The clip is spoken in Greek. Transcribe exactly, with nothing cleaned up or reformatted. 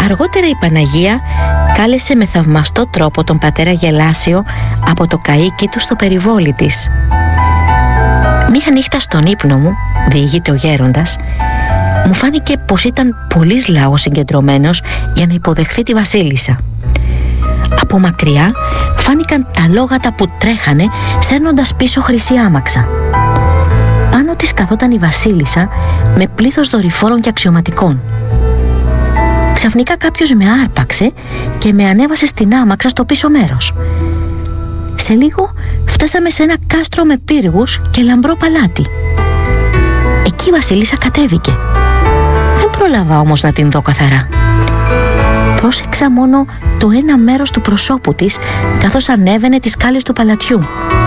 Αργότερα η Παναγία κάλεσε με θαυμαστό τρόπο τον πατέρα Γελάσιο από το καΐκι του στο περιβόλι της. Μία νύχτα στον ύπνο μου, διηγείται ο γέροντας, μου φάνηκε πως ήταν πολύς λαός συγκεντρωμένος για να υποδεχθεί τη βασίλισσα. Από μακριά φάνηκαν τα λόγατα που τρέχανε σέρνοντας πίσω χρυσή άμαξα. Πάνω της καθόταν η βασίλισσα με πλήθος δορυφόρων και αξιωματικών. Ξαφνικά κάποιος με άρπαξε και με ανέβασε στην άμαξα στο πίσω μέρος. Σε λίγο φτάσαμε σε ένα κάστρο με πύργους και λαμπρό παλάτι. Εκεί η βασίλισσα κατέβηκε. Δεν πρόλαβα όμως να την δω καθαρά. Πρόσεξα μόνο το ένα μέρος του προσώπου της καθώς ανέβαινε τις σκάλες του παλατιού.